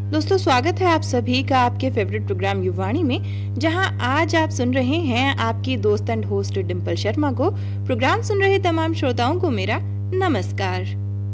दोस्तों, स्वागत है आप सभी का आपके फेवरेट प्रोग्राम युवाणी में, जहां आज आप सुन रहे हैं आपकी दोस्त एंड होस्ट डिंपल शर्मा को। प्रोग्राम सुन रहे तमाम श्रोताओं को मेरा नमस्कार।